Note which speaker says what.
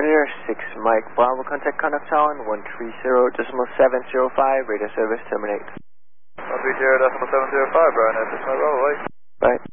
Speaker 1: clear. 6 Mike Bravo, contact contact on 130.705, radio service terminate.
Speaker 2: 130.705, Brian, that's my Bravo, wait.
Speaker 1: Right.